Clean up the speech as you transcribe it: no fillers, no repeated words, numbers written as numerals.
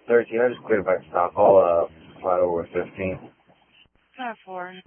13, I just cleared back stop. I'll fly over with 15. 4.